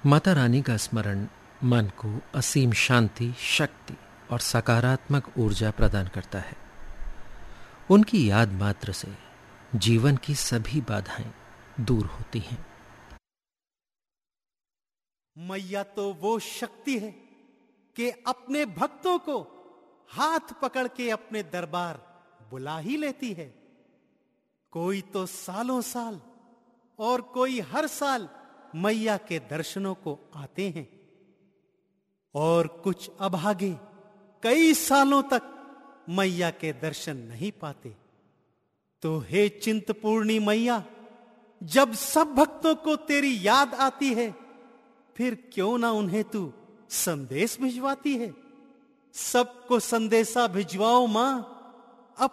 माता रानी का स्मरण मन को असीम शांति, शक्ति और सकारात्मक ऊर्जा प्रदान करता है। उनकी याद मात्र से जीवन की सभी बाधाएं दूर होती हैं। मैया तो वो शक्ति है कि अपने भक्तों को हाथ पकड़ के अपने दरबार बुला ही लेती है। कोई तो सालों साल और कोई हर साल मैया के दर्शनों को आते हैं और कुछ अभागे कई सालों तक मैया के दर्शन नहीं पाते। तो हे चिंतपूर्णी मैया, जब सब भक्तों को तेरी याद आती है, फिर क्यों ना उन्हें तू संदेश भिजवाती है। सबको संदेशा भिजवाओ मां,